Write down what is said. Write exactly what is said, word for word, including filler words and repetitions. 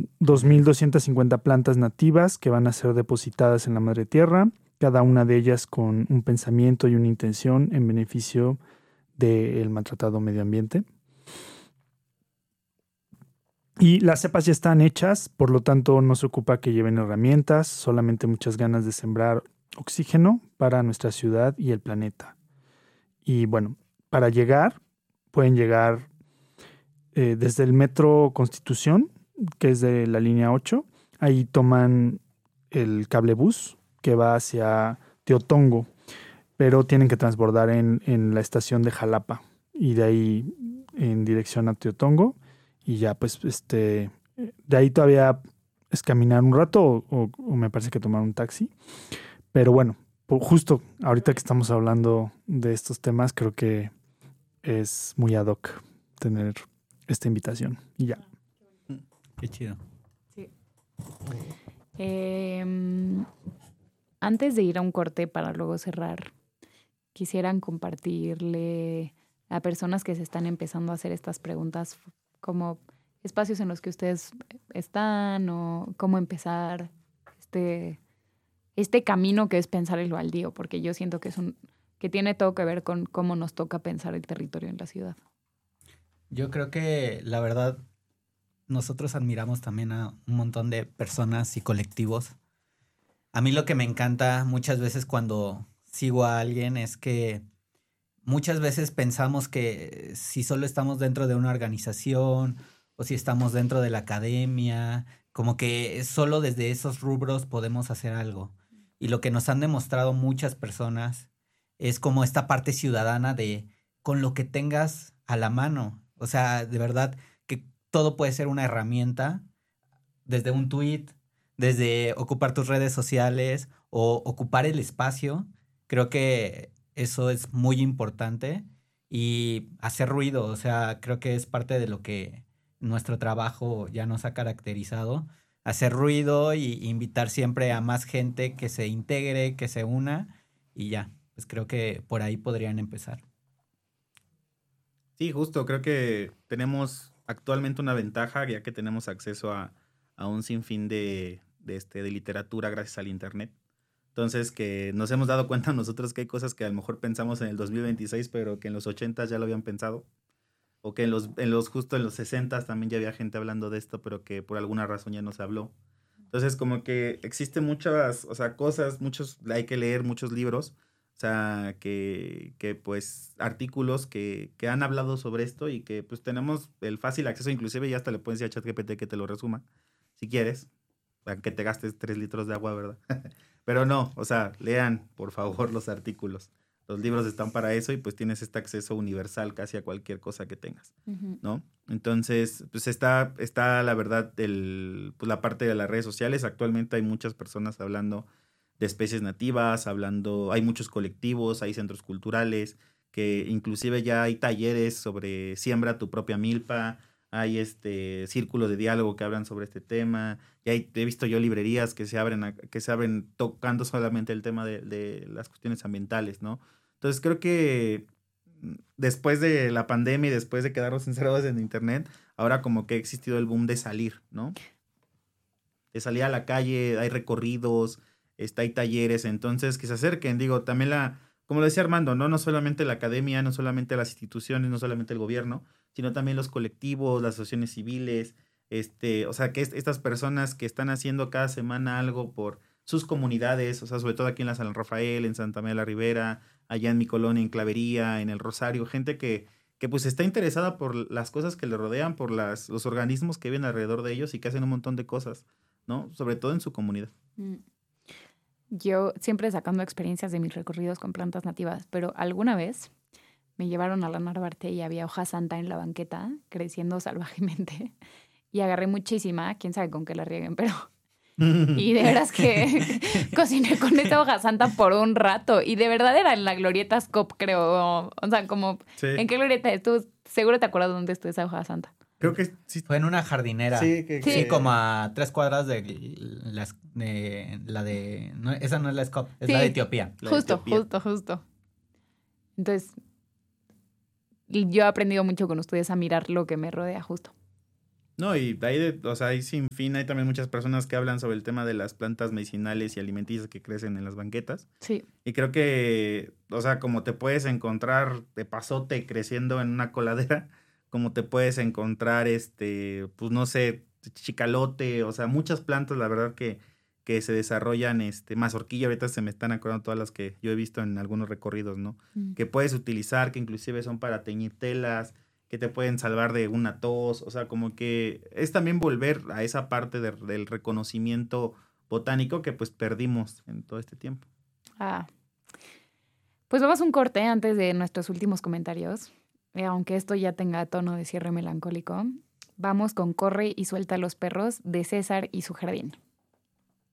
dos mil doscientas cincuenta plantas nativas que van a ser depositadas en la madre tierra, cada una de ellas con un pensamiento y una intención en beneficio del maltratado medio ambiente. Y las cepas ya están hechas, por lo tanto no se ocupa que lleven herramientas, solamente muchas ganas de sembrar oxígeno para nuestra ciudad y el planeta. Y bueno, para llegar, pueden llegar eh, desde el Metro Constitución, que es de la línea ocho. Ahí toman el cablebús que va hacia Teotongo, pero tienen que transbordar en, en la estación de Jalapa y de ahí en dirección a Teotongo. Y ya, pues, este, de ahí todavía es caminar un rato o, o, o me parece que tomar un taxi. Pero bueno, justo ahorita que estamos hablando de estos temas, creo que es muy ad hoc tener esta invitación. Y ya. Qué chido. Sí. Eh, antes de ir a un corte para luego cerrar, quisieran compartirle a personas que se están empezando a hacer estas preguntas como espacios en los que ustedes están o cómo empezar este, este camino que es pensar el baldío, porque yo siento que es un que tiene todo que ver con cómo nos toca pensar el territorio en la ciudad. Yo creo que la verdad nosotros admiramos también a un montón de personas y colectivos. A mí lo que me encanta muchas veces cuando sigo a alguien es que muchas veces pensamos que si solo estamos dentro de una organización o si estamos dentro de la academia, como que solo desde esos rubros podemos hacer algo. Y lo que nos han demostrado muchas personas es como esta parte ciudadana de con lo que tengas a la mano. O sea, de verdad que todo puede ser una herramienta, desde un tweet, desde ocupar tus redes sociales o ocupar el espacio. Creo que eso es muy importante y hacer ruido, o sea, creo que es parte de lo que nuestro trabajo ya nos ha caracterizado. Hacer ruido y invitar siempre a más gente que se integre, que se una y ya, pues creo que por ahí podrían empezar. Sí, justo, creo que tenemos actualmente una ventaja ya que tenemos acceso a, a un sinfín de, de, este, de literatura gracias al internet. Entonces, que nos hemos dado cuenta nosotros que hay cosas que a lo mejor pensamos en el dos mil veintiséis, pero que en los ochentas ya lo habían pensado. O que en los, en los justo en los sesentas también ya había gente hablando de esto, pero que por alguna razón ya no se habló. Entonces, como que existen muchas, o sea, cosas, muchos, hay que leer muchos libros, o sea, que, que pues, artículos que, que han hablado sobre esto y que, pues, tenemos el fácil acceso, inclusive ya hasta le puedes decir a ChatGPT que te lo resuma, si quieres, aunque te gastes tres litros de agua, ¿verdad? Pero no, o sea, lean, por favor, los artículos. Los libros están para eso y pues tienes este acceso universal casi a cualquier cosa que tengas, uh-huh. ¿no? Entonces, pues está, está la verdad, el, pues la parte de las redes sociales. Actualmente hay muchas personas hablando de especies nativas, hablando, hay muchos colectivos, hay centros culturales, que inclusive ya hay talleres sobre siembra tu propia milpa, hay este círculos de diálogo que hablan sobre este tema, y hay, he visto yo librerías que se abren, que se abren tocando solamente el tema de, de las cuestiones ambientales, ¿no? Entonces creo que después de la pandemia y después de quedarnos encerrados en internet, ahora como que ha existido el boom de salir, ¿no? De salir a la calle, hay recorridos, está, hay talleres, entonces que se acerquen, digo, también la, como lo decía Armando, ¿no? No solamente la academia, no solamente las instituciones, no solamente el gobierno, sino también los colectivos, las asociaciones civiles, este, o sea, que es, estas personas que están haciendo cada semana algo por sus comunidades, o sea, sobre todo aquí en la San Rafael, en Santa María de la Ribera, allá en mi colonia, en Clavería, en el Rosario, gente que, que pues está interesada por las cosas que le rodean, por las, los organismos que viven alrededor de ellos y que hacen un montón de cosas, ¿no? Sobre todo en su comunidad. Yo siempre sacando experiencias de mis recorridos con plantas nativas, pero alguna vez me llevaron a la Narvarte y había hoja santa en la banqueta, creciendo salvajemente, y agarré muchísima, quién sabe con qué la rieguen, pero... Y de veras que cociné con esta hoja santa por un rato. Y de verdad era en la Glorieta Scop, creo. O sea, como... Sí. ¿En qué glorieta estuvo? Seguro te acuerdas dónde estuvo esa hoja santa. Creo que sí. Fue en una jardinera. Sí, que, sí. sí. como a tres cuadras de la de... La de no, esa no es la Scop, es sí. la de Etiopía. La justo, de Etiopía. justo, justo. Entonces, yo he aprendido mucho con ustedes a mirar lo que me rodea justo. No, y hay, de, o sea, hay sin fin, hay también muchas personas que hablan sobre el tema de las plantas medicinales y alimenticias que crecen en las banquetas. Sí. Y creo que, o sea, como te puedes encontrar de pasote creciendo en una coladera, como te puedes encontrar, este, pues no sé, chicalote, o sea, muchas plantas, la verdad que, que se desarrollan, este, mazorquilla, ahorita se me están acordando todas las que yo he visto en algunos recorridos, ¿no? Mm. Que puedes utilizar, que inclusive son para teñir telas, que te pueden salvar de una tos, o sea, como que es también volver a esa parte de, del reconocimiento botánico que pues perdimos en todo este tiempo. Ah. Pues vamos a un corte antes de nuestros últimos comentarios, eh, aunque esto ya tenga tono de cierre melancólico. Vamos con Corre y suelta a los perros de César y su jardín.